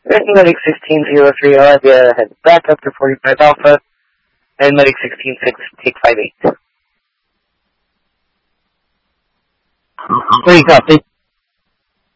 Medic 1603, I'll head back up to 45 Alpha, and Medic 166, take 58. 3 copy.